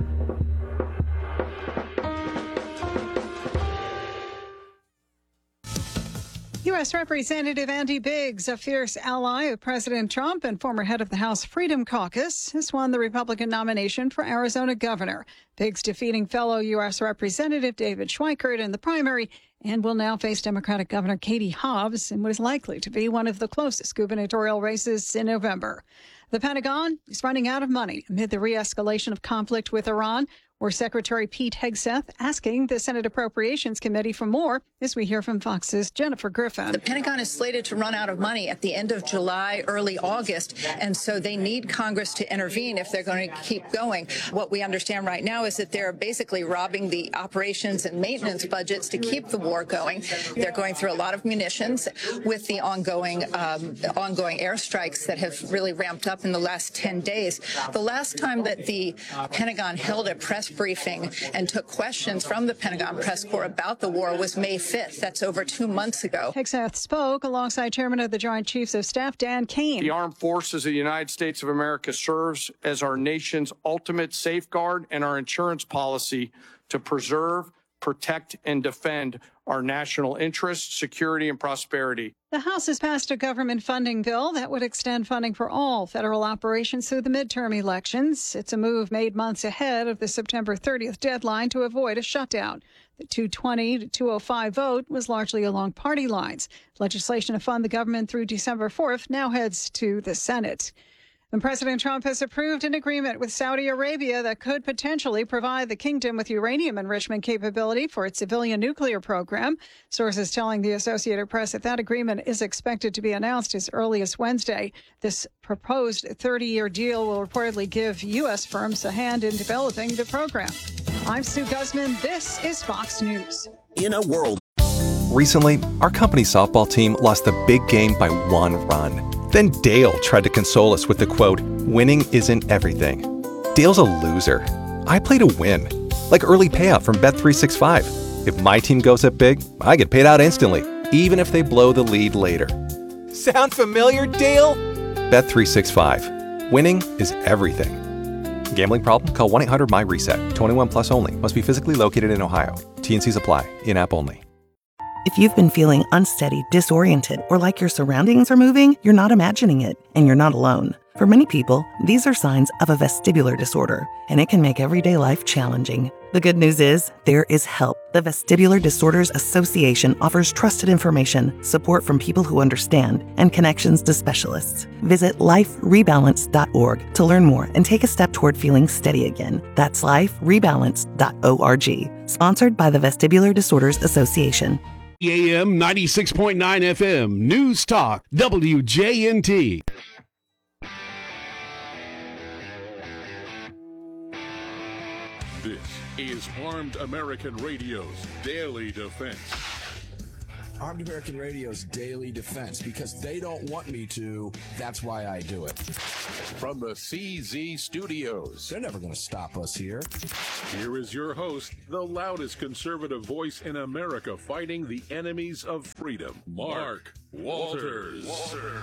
U S. Representative Andy Biggs, a fierce ally of President Trump and former head of the House Freedom Caucus, has won the Republican nomination for Arizona governor. Biggs defeating fellow U S. Representative David Schweikert in the primary and will now face Democratic Governor Katie Hobbs in what is likely to be one of the closest gubernatorial races in November. The Pentagon is running out of money amid the re-escalation of conflict with Iran, where Secretary Pete Hegseth asking the Senate Appropriations Committee for more, as we hear from Fox's Jennifer Griffin. The Pentagon is slated to run out of money at the end of July, early August, and so they need Congress to intervene if they're going to keep going. What we understand right now is that they're basically robbing the operations and maintenance budgets to keep the war going. They're going through a lot of munitions with the ongoing, um, ongoing airstrikes that have really ramped up in the last ten days. The last time that the Pentagon held a press briefing and took questions from the Pentagon press corps about the war was May fifth. That's over two months ago. Hegseth spoke alongside Chairman of the Joint Chiefs of Staff, Dan Kane. The Armed Forces of the United States of America serves as our nation's ultimate safeguard and our insurance policy to preserve, protect, and defend our national interests, security, and prosperity. The House has passed a government funding bill that would extend funding for all federal operations through the midterm elections. It's a move made months ahead of the September thirtieth deadline to avoid a shutdown. The two twenty to two oh five vote was largely along party lines. Legislation to fund the government through December fourth now heads to the Senate. And President Trump has approved an agreement with Saudi Arabia that could potentially provide the kingdom with uranium enrichment capability for its civilian nuclear program. Sources telling the Associated Press that that agreement is expected to be announced as early as Wednesday. This proposed thirty-year deal will reportedly give U S firms a hand in developing the program. I'm Sue Guzman. This is Fox News. In a world. Recently, our company's softball team lost the big game by one run. Then Dale tried to console us with the quote, "Winning isn't everything." Dale's a loser. I play to win. Like early payout from Bet three sixty-five. If my team goes up big, I get paid out instantly, even if they blow the lead later. Sound familiar, Dale? Bet three sixty-five. Winning is everything. Gambling problem? Call one eight hundred M Y reset. twenty-one plus only. Must be physically located in Ohio. T and Cs apply. In-app only. If you've been feeling unsteady, disoriented, or like your surroundings are moving, you're not imagining it, and you're not alone. For many people, these are signs of a vestibular disorder, and it can make everyday life challenging. The good news is, there is help. The Vestibular Disorders Association offers trusted information, support from people who understand, and connections to specialists. Visit life rebalance dot org to learn more and take a step toward feeling steady again. That's life rebalance dot org. Sponsored by the Vestibular Disorders Association. A M ninety-six point nine F M, News Talk, W J N T. This is Armed American Radio's Daily Defense. Armed American Radio's Daily Defense, because they don't want me to, that's why I do it. From the C Z Studios. They're never going to stop us here. Here is your host, the loudest conservative voice in America fighting the enemies of freedom, Mark Walters. Walters.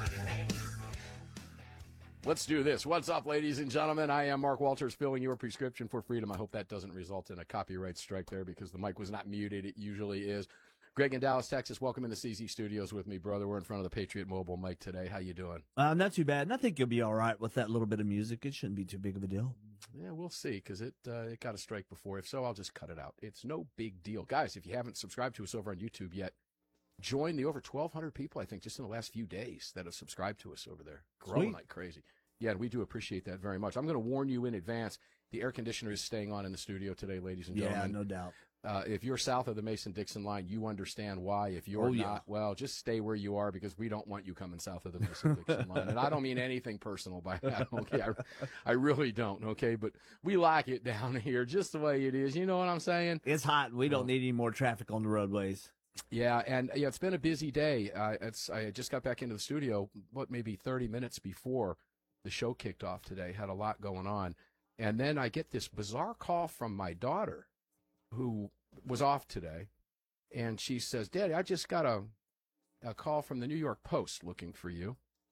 Let's do this. What's up, ladies and gentlemen? I am Mark Walters, filling your prescription for freedom. I hope that doesn't result in a copyright strike there because the mic was not muted. It usually is. Greg in Dallas, Texas, welcome in the C Z Studios with me, brother. We're in front of the Patriot Mobile mic today. How you doing? Uh, not too bad. And I think you'll be all right with that little bit of music. It shouldn't be too big of a deal. Yeah, we'll see, because it uh, it got a strike before. If so, I'll just cut it out. It's no big deal. Guys, if you haven't subscribed to us over on YouTube yet, join the over twelve hundred people, I think, just in the last few days that have subscribed to us over there. Growing Sweet. like crazy. Yeah, and we do appreciate that very much. I'm going to warn you in advance, the air conditioner is staying on in the studio today, ladies and gentlemen. Yeah, no doubt. Uh, if you're south of the Mason-Dixon line, you understand why. If you're Oh, yeah. not, well, just stay where you are because we don't want you coming south of the Mason-Dixon line. And I don't mean anything personal by that, okay? I, I really don't, okay? But we like it down here just the way it is. You know what I'm saying? It's hot. We don't need any more traffic on the roadways. Yeah, and yeah, it's been a busy day. Uh, it's I just got back into the studio, what, maybe thirty minutes before the show kicked off today. Had a lot going on. And then I get this bizarre call from my daughter, who was off today, and she says, "Daddy, I just got a, a call from the New York Post looking for you."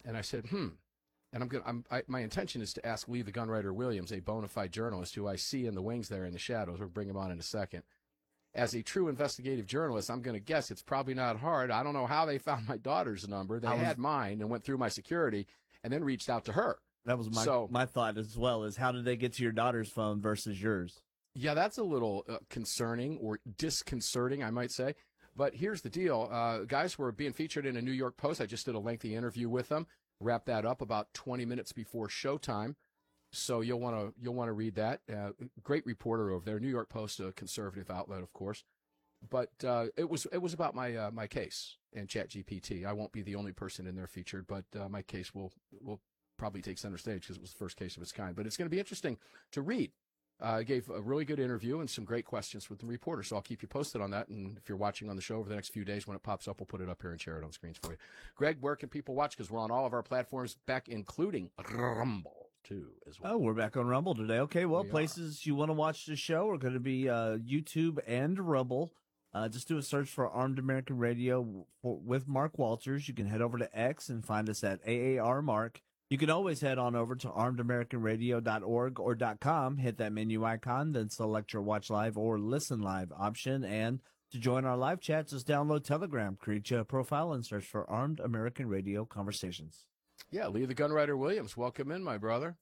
And I said, hmm. And I'm going. I'm. I, my intention is to ask Lee the Gunwriter Williams, a bona fide journalist who I see in the wings there in the shadows. We'll bring him on in a second. As a true investigative journalist, I'm going to guess it's probably not hard. I don't know how they found my daughter's number. They I was- had mine and went through my security and then reached out to her. That was my So- my thought as well. Is how did they get to your daughter's phone versus yours? Yeah, that's a little uh, concerning or disconcerting, I might say. But here's the deal. Uh, guys were being featured in a New York Post. I just did a lengthy interview with them. Wrapped that up about twenty minutes before showtime. So you'll want to you'll want to read that. Uh, great reporter over there. New York Post, a conservative outlet, of course. But uh, it was it was about my uh, my case and ChatGPT. I won't be the only person in there featured, but uh, my case will will probably take center stage because it was the first case of its kind. But it's going to be interesting to read. Uh, I gave a really good interview and some great questions with the reporter, so I'll keep you posted on that. And if you're watching on the show over the next few days, when it pops up, we'll put it up here and share it on screens for you. Greg, where can people watch? Because we're on all of our platforms, back including Rumble, too, as well. Oh, we're back on Rumble today. Okay, well, We places you want to watch the show are going to be uh, YouTube and Rumble. Uh, just do a search for Armed American Radio for, with Mark Walters. You can head over to X and find us at A A R Mark. You can always head on over to armed american radio dot org or .com, hit that menu icon, then select your watch live or listen live option. And to join our live chat, just download Telegram, create your profile, and search for Armed American Radio Conversations. Yeah, Lee the Gunwriter Williams, welcome in, my brother.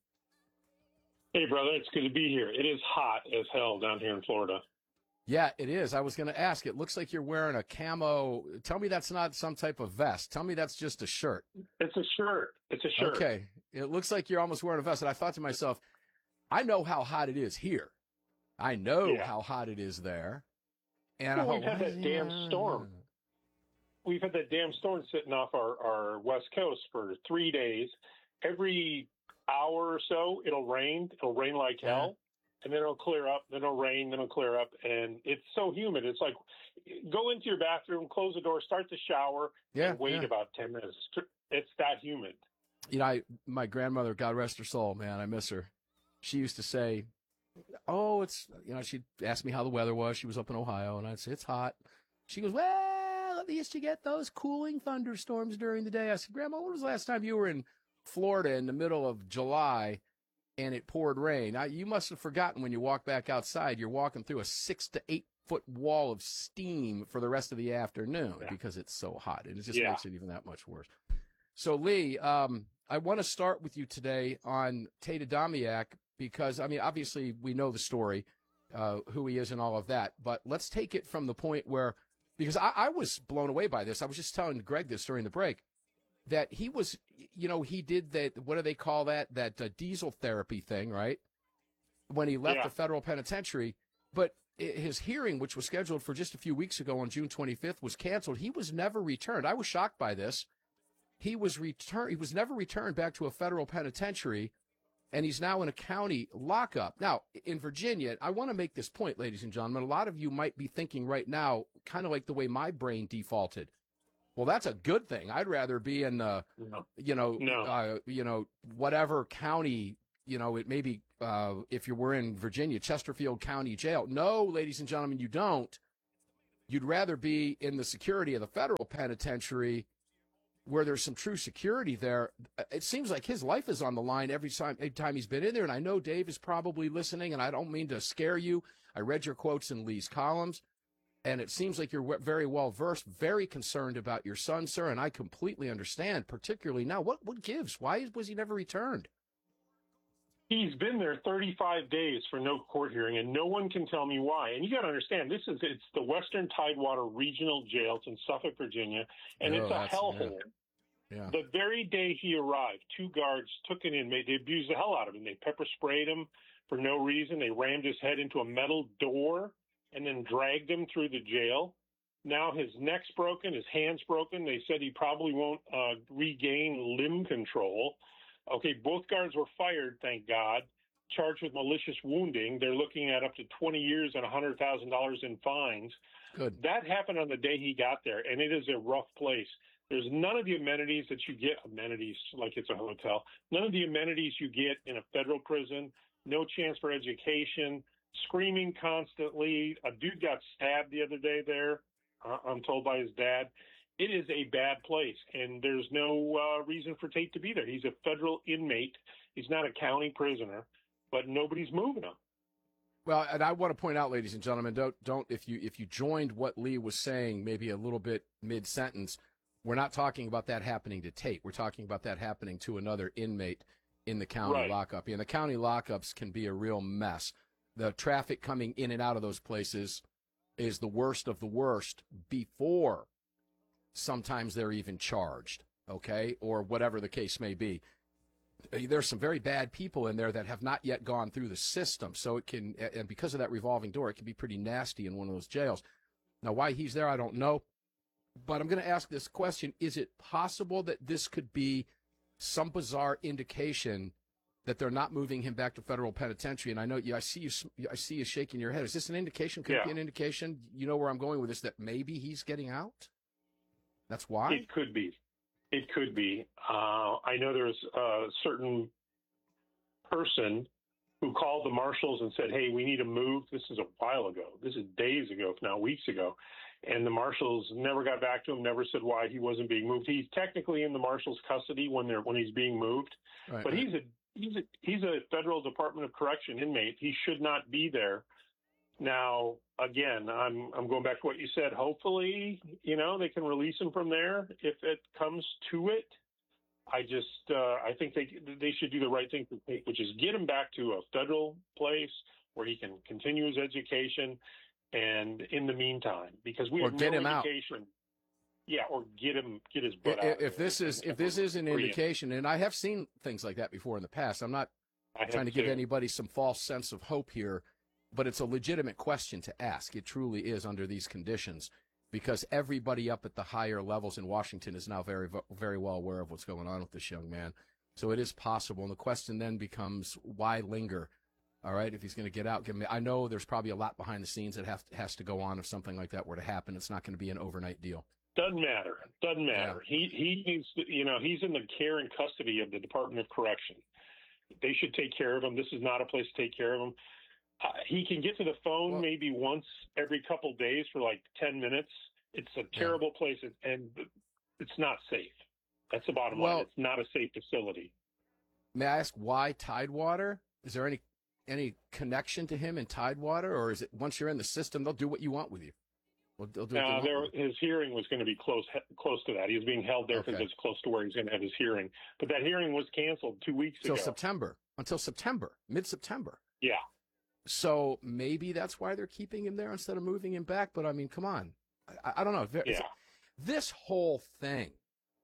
Hey, brother, it's good to be here. It is hot as hell down here in Florida. Yeah, it is. I was going to ask. It looks like you're wearing a camo. Tell me that's not some type of vest. Tell me that's just a shirt. It's a shirt. It's a shirt. Okay. It looks like you're almost wearing a vest. And I thought to myself, I know how hot it is here. I know Yeah. how hot it is there. And Well, I we've thought, had that damn yeah. storm. We've had that damn storm sitting off our, our west coast for three days. Every hour or so, it'll rain. It'll rain like hell. And then it'll clear up, then it'll rain, then it'll clear up. And it's so humid. It's like, go into your bathroom, close the door, start the shower, Yeah, and wait yeah. about ten minutes. It's that humid. You know, I, my grandmother, God rest her soul, man, I miss her. She used to say, oh, it's, you know, she'd ask me how the weather was. She was up in Ohio, and I'd say, it's hot. She goes, well, at least you get those cooling thunderstorms during the day. I said, Grandma, when was the last time you were in Florida in the middle of July and it poured rain? Now, you must have forgotten when you walk back outside, you're walking through a six to eight foot wall of steam for the rest of the afternoon because it's so hot. And it just Yeah. makes it even that much worse. So, Lee, um, I want to start with you today on Tate Adamiak because, I mean, obviously we know the story, uh, who he is and all of that, but let's take it from the point where, because I, I was blown away by this. I was just telling Greg this during the break, that he was, you know, he did that, what do they call that, that uh, diesel therapy thing, right? When he left Yeah. the federal penitentiary, but i- his hearing, which was scheduled for just a few weeks ago on June twenty-fifth, was canceled. He was never returned. I was shocked by this. He was returned. He was never returned back to a federal penitentiary, and he's now in a county lockup. Now, in Virginia, I want to make this point, ladies and gentlemen. A lot of you might be thinking right now, kind of like the way my brain defaulted. Well, that's a good thing. I'd rather be in the, you know, No. uh, you know, whatever county, you know, it may be, uh, if you were in Virginia, Chesterfield County Jail. No, ladies and gentlemen, you don't. You'd rather be in the security of the federal penitentiary where there's some true security there. It seems like his life is on the line every time, every time he's been in there. And I know Dave is probably listening, and I don't mean to scare you. I read your quotes in Lee's columns, and it seems like you're very well versed, very concerned about your son, sir. And I completely understand, particularly now. What what gives? Why was he never returned? He's been there thirty-five days for no court hearing, and no one can tell me why. And you got to understand, this is it's the Western Tidewater Regional Jail. It's in Suffolk, Virginia, and Oh, it's a that's- hellhole. Yeah. The very day he arrived, two guards took an inmate. They abused the hell out of him. They pepper sprayed him for no reason. They rammed his head into a metal door and then dragged him through the jail. Now his neck's broken, his hand's broken. They said he probably won't uh, regain limb control. Okay, both guards were fired, thank God, charged with malicious wounding. They're looking at up to twenty years and one hundred thousand dollars in fines. Good. That happened on the day he got there, and it is a rough place. There's none of the amenities that you get, amenities like it's a hotel, none of the amenities you get in a federal prison, no chance for education, screaming constantly. A dude got stabbed the other day there, uh, I'm told by his dad. it is a bad place, and there's no uh, reason for Tate to be there. He's a federal inmate. He's not a county prisoner, but nobody's moving him. Well, and I want to point out, ladies and gentlemen, don't don't if you if you joined what Lee was saying, maybe a little bit mid sentence, we're not talking about that happening to Tate. We're talking about that happening to another inmate in the county Right. lockup. And the county lockups can be a real mess. The traffic coming in and out of those places is the worst of the worst before sometimes they're even charged, okay, or whatever the case may be. There's some very bad people in there that have not yet gone through the system, so it can, and because of that revolving door, it can be pretty nasty in one of those jails. Now, why he's there, I don't know, but I'm going to ask this question. Is it possible that this could be some bizarre indication that they're not moving him back to federal penitentiary? And I know you, I see you, I see you shaking your head. Is this an indication? Could Yeah. it be an indication? You know where I'm going with this, that maybe he's getting out? That's why? It could be. It could be. Uh, I know there's a certain person who called the marshals and said, hey, we need to move. This is a while ago. This is days ago, if not weeks ago. And the marshals never got back to him, never said why he wasn't being moved. He's technically in the marshal's custody when they're when he's being moved. Right, but right. he's a he's a he's a federal Department of Correction inmate. He should not be there. Now, again, I'm I'm going back to what you said. Hopefully, you know, they can release him from there if it comes to it. I just uh, I think they they should do the right thing, which is get him back to a federal place where he can continue his education. And in the meantime, because we Or have get no him out. indication. Yeah, or get him get his butt If, out. if this is if this is an Free him. indication, and I have seen things like that before in the past, I'm not I have trying to give too. anybody some false sense of hope here, but it's a legitimate question to ask. It truly is under these conditions, because everybody up at the higher levels in Washington is now very very well aware of what's going on with this young man. So it is possible, and the question then becomes, why linger? All right, if he's going to get out, give me. I know there's probably a lot behind the scenes that have has to go on if something like that were to happen. It's not going to be an overnight deal. Doesn't matter. Doesn't matter. He he needs to, you know, he's in the care and custody of the Department of Correction. They should take care of him. This is not a place to take care of him. Uh, he can get to the phone Well- maybe once every couple days for like ten minutes. It's a terrible place, and it's not safe. That's the bottom Well- line. It's not a safe facility. May I ask why Tidewater? Is there any any connection to him in Tidewater, or is it once you're in the system, they'll do what you want with you? Well, they'll do what they Uh, want there, with you. his hearing was going to be close close to that. He was being held there because Okay. it's close to where he's going to have his hearing. But that hearing was canceled two weeks Until ago. September, until September, mid-September. Yeah. So maybe that's why they're keeping him there instead of moving him back. But I mean, come on, I, I don't know. It's- Yeah. This whole thing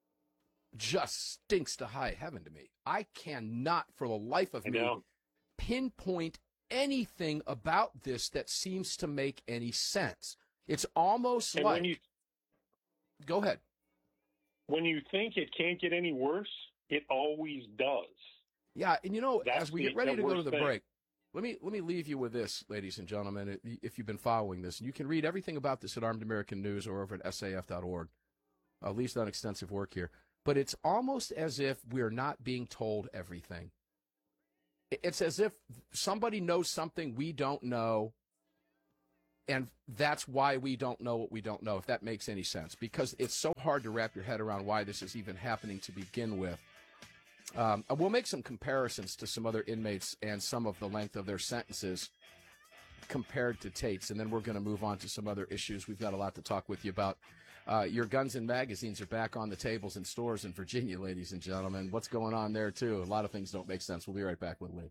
just stinks to high heaven to me. I cannot, for the life of I me, know. pinpoint anything about this that seems to make any sense. It's almost And like. when you Go ahead. when you think it can't get any worse, it always does. Yeah, and you know, That's as we the- get ready the to go to worst the thing. break, let me let me leave you with this, ladies and gentlemen. If you've been following this, and you can read everything about this at Armed American News or over at S A F dot org. Uh, Lee's done extensive work here, but it's almost as if we're not being told everything. It- It's as if somebody knows something we don't know, and that's why we don't know what we don't know, if that makes any sense, because it's so hard to wrap your head around why this is even happening to begin with. Um, and we'll make some comparisons to some other inmates and some of the length of their sentences compared to Tate's, and then we're going to move on to some other issues. We've got a lot to talk with you about. Uh, your guns and magazines are back on the tables in stores in Virginia, ladies and gentlemen. What's going on there, too? A lot of things don't make sense. We'll be right back with Lee.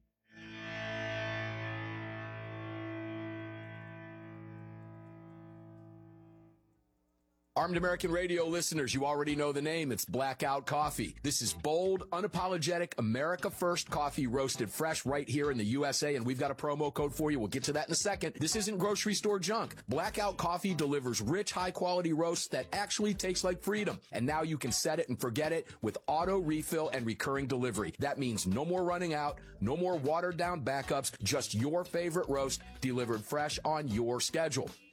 Armed American Radio listeners, you already know the name. It's Blackout Coffee. This is bold, unapologetic, America First coffee roasted fresh right here in the U S A, and we've got a promo code for you. We'll get to that in a second. This isn't grocery store junk. Blackout Coffee delivers rich, high-quality roasts that actually taste like freedom. And now you can set it and forget it with auto refill and recurring delivery. That means no more running out, no more watered-down backups, just your favorite roast delivered fresh on your schedule.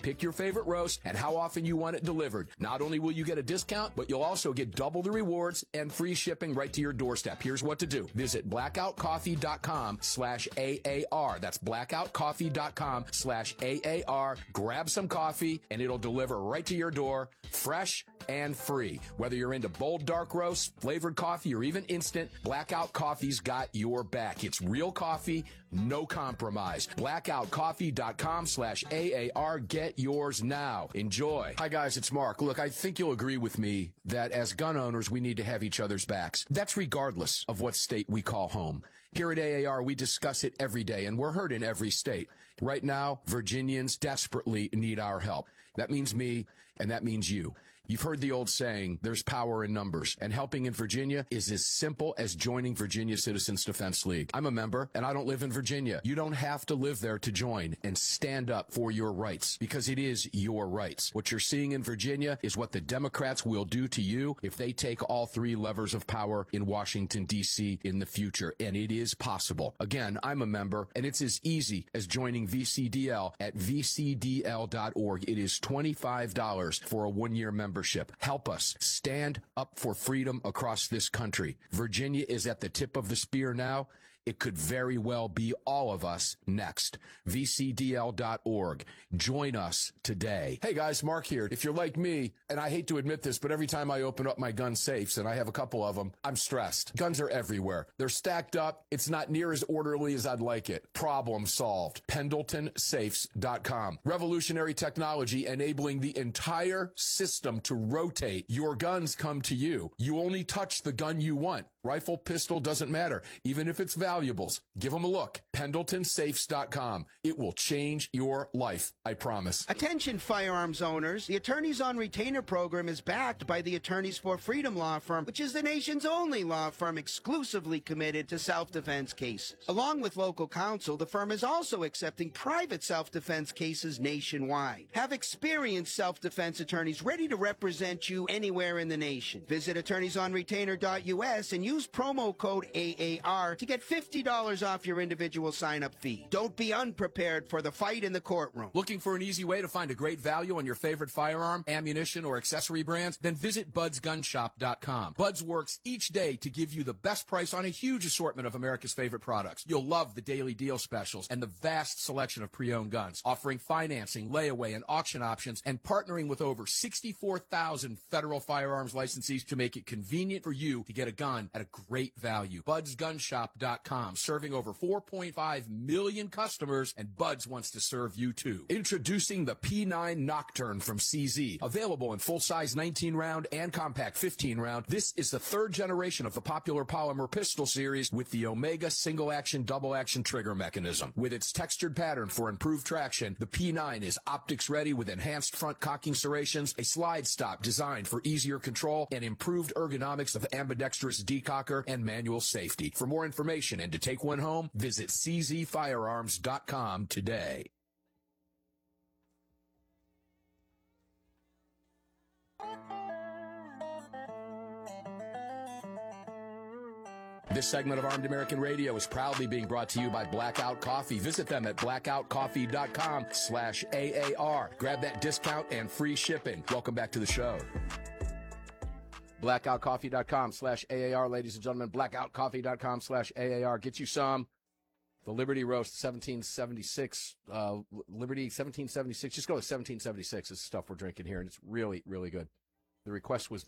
Pick your favorite roast and how often you want it delivered. Not only will you get a discount, but you'll also get double the rewards and free shipping right to your doorstep. Here's what to do. Visit blackoutcoffee.com slash AAR. That's blackoutcoffee.com slash AAR. Grab some coffee and it'll deliver right to your door, fresh and free. Whether you're into bold dark roasts, flavored coffee, or even instant, Blackout Coffee's got your back. It's real coffee, no compromise. blackoutcoffee.com slash AAR. Get yours now. Enjoy. Hi, guys. It's Mark. Look, I think you'll agree with me that as gun owners, we need to have each other's backs. That's regardless of what state we call home. Here at A A R, we discuss it every day, and we're heard in every state. Right now, Virginians desperately need our help. That means me, and that means you. You've heard the old saying, there's power in numbers, and helping in Virginia is as simple as joining Virginia Citizens Defense League. I'm a member, and I don't live in Virginia. You don't have to live there to join and stand up for your rights, because it is your rights. What you're seeing in Virginia is what the Democrats will do to you if they take all three levers of power in Washington, D C in the future, and it is possible. Again, I'm a member, and it's as easy as joining V C D L at v c d l dot org. It is twenty-five dollars for a one-year membership. Help us stand up for freedom across this country. Virginia is at the tip of the spear now. It could very well be all of us next. v c d l dot org. Join us today. Hey guys, Mark here. If you're like me, and I hate to admit this, but every time I open up my gun safes, and I have a couple of them, I'm stressed. Guns are everywhere. They're stacked up. It's not near as orderly as I'd like it. Problem solved. pendleton safes dot com. Revolutionary technology enabling the entire system to rotate. Your guns come to you. You only touch the gun you want. Rifle, pistol, doesn't matter. Even if it's valuables, give them a look. pendleton safes dot com. It will change your life, I promise. Attention firearms owners. The Attorneys on Retainer program is backed by the Attorneys for Freedom law firm, which is the nation's only law firm exclusively committed to self-defense cases. Along with local counsel, the firm is also accepting private self-defense cases nationwide. Have experienced self-defense attorneys ready to represent you anywhere in the nation. Visit attorneys on retainer dot u s and use promo code A A R to get fifty dollars off your individual sign-up fee. Don't be unprepared for the fight in the courtroom. Looking for an easy way to find a great value on your favorite firearm, ammunition, or accessory brands? Then visit buds gun shop dot com. Buds works each day to give you the best price on a huge assortment of America's favorite products. You'll love the daily deal specials and the vast selection of pre-owned guns, offering financing, layaway, and auction options, and partnering with over sixty-four thousand federal firearms licensees to make it convenient for you to get a gun at a great value. buds gun shop dot com, serving over four point five million customers, and Buds wants to serve you too. Introducing the P nine Nocturne from C Z. Available in full-size nineteen round and compact fifteen round, this is the third generation of the popular polymer pistol series with the Omega single-action, double-action trigger mechanism. With its textured pattern for improved traction, the P nine is optics-ready with enhanced front cocking serrations, a slide stop designed for easier control, and improved ergonomics of ambidextrous decocker and manual safety. For more information and to take one home, visit c z firearms dot com today. This segment of Armed American Radio is proudly being brought to you by Blackout Coffee. Visit them at blackout coffee dot com slash A A R. Grab that discount and free shipping. Welcome back to the show. blackout coffee dot com slash A A R, ladies and gentlemen. blackout coffee dot com slash A A R. Get you some. The Liberty Roast seventeen seventy-six. Uh, Liberty seventeen seventy-six. Just go to seventeen seventy-six. This is stuff we're drinking here, and it's really, really good. The request was